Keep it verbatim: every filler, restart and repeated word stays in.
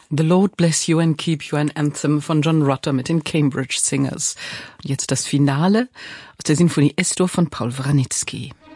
The Lord Bless You and Keep You, ein Anthem von John Rutter mit den Cambridge Singers. Und jetzt das Finale aus der Sinfonie Es-Dur von Paul Wranitzky.